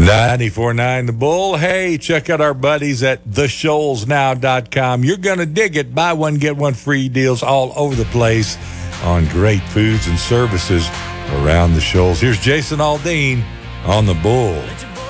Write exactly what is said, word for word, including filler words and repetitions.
ninety-four point nine The Bull. Hey, check out our buddies at the shoals now dot com. You're going to dig it. Buy one, get one free deals all over the place on great foods and services around the Shoals. Here's Jason Aldean on The Bull.